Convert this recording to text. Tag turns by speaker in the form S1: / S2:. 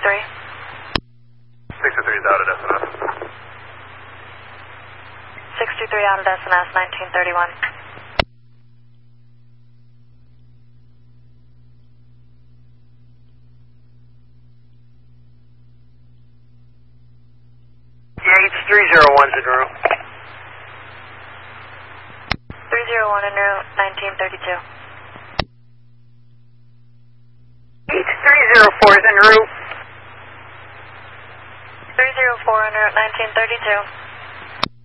S1: 623.
S2: 623 is out at SNS.
S1: 623 out at SNS, 1931.
S3: Yeah, it's 301's en route.
S1: 301 en route, 1932.
S3: 304 is en route.
S1: 304 en route, 1932.